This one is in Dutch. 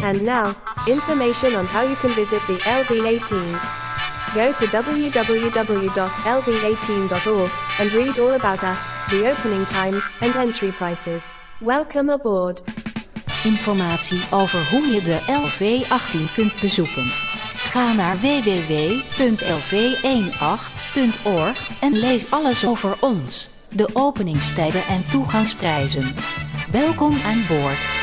And now, information on how you can visit the LV18. Go to www.lv18.org and read all about us, the opening times, and entry prices. Welcome aboard. Informatie over hoe je de LV18 kunt bezoeken. Ga naar www.lv18.org en lees alles over ons, de openingstijden en toegangsprijzen. Welkom aan boord.